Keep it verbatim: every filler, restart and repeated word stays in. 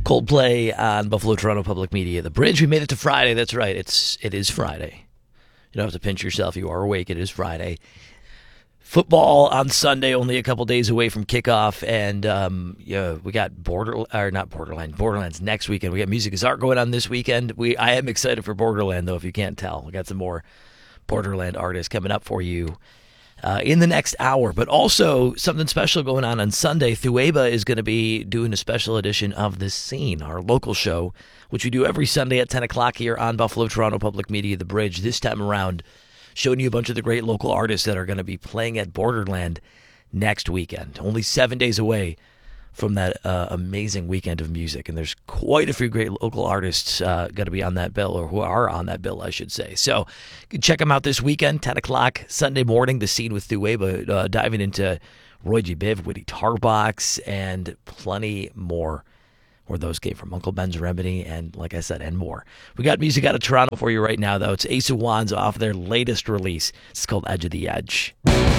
Coldplay on Buffalo Toronto Public Media. The Bridge. We made it to Friday. That's right. It's it is Friday. You don't have to pinch yourself. You are awake. It is Friday. Football on Sunday, only a couple days away from kickoff, and um, yeah, we got border or not Borderline, Borderlands next weekend. We got Music Is Art going on this weekend. We I am excited for Borderland though. If you can't tell, we got some more Borderland artists coming up for you uh, in the next hour. But also something special going on on Sunday. Thueba is going to be doing a special edition of The Scene, our local show, which we do every Sunday at ten o'clock here on Buffalo Toronto Public Media, The Bridge. This time around, showing you a bunch of the great local artists that are going to be playing at Borderland next weekend. Only seven days away from that uh, amazing weekend of music. And there's quite a few great local artists uh, going to be on that bill, or who are on that bill, I should say. So you can check them out this weekend, ten o'clock Sunday morning, The Scene with Thueba, uh, diving into Roy G. Biv, Woody Tarbox, and plenty more. Where those came from, Uncle Ben's Remedy, and like I said, and more. We got music out of Toronto for you right now, though. It's Ace of Wands off their latest release. It's called Edge of the Edge.